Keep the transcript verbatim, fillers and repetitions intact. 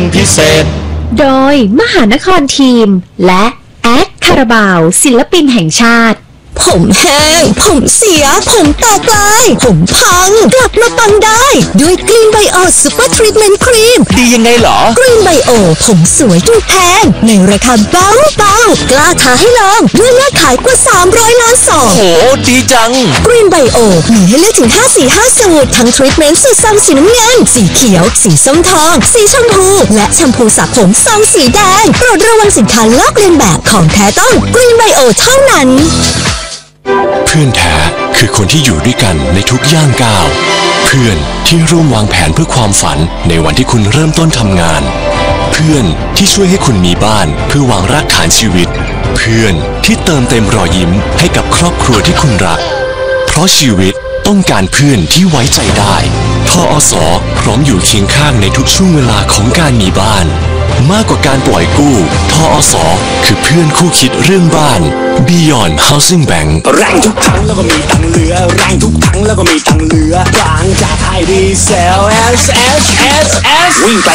พิเศษโดยมหานครทีมและแอดคาราบาวศิลปินแห่งชาติผมแห้งผมเสียผมแตกลายผมพังกลับมาปังได้ด้วยกรีนไบโอซูเปอร์ทรีทเมนต์ครีมดียังไงเหรอกรีนไบโอผมสวยถูกแพงในราคาเบาเบากล้าท้าให้ลองด้วยยอดขายกว่าสามร้อยล้านซองโหดีจังกรีนไบโอมีให้เลือกถึงห้าสีห้าสูตรทั้งทรีทเมนต์สูตรซองสีน้ำเงินสีเขียวสีส้มทองสีชมพูและแชมพูสระผมซองสีแดงโปรดระวังสินค้าลอกเลียนแบบของแท้ต้องกรีนไบโอเท่านั้นเพื่อนแท้คือคนที่อยู่ด้วยกันในทุกย่างก้าวเพื่อนที่ร่วมวางแผนเพื่อความฝันในวันที่คุณเริ่มต้นทำงานเพื่อนที่ช่วยให้คุณมีบ้านเพื่อวางรากฐานชีวิตเพื่อนที่เติมเต็มรอยยิ้มให้กับครอบครัวที่คุณรักเพราะชีวิตต้องการเพื่อนที่ไว้ใจได้ทอส.พร้อมอยู่เคียงข้างในทุกช่วงเวลาของการมีบ้านมากกว่าการปล่อยกู้ทอส.คือเพื่อนคู่คิดเรื่องบ้าน Beyond Housing Bank แรงทุกครั้งแล้วก็มีตังเหลือแรงทุกครั้งแล้วก็มีตังเหลือบางจากไอดีเซล เอส เอส เอส เอส วิ่งไป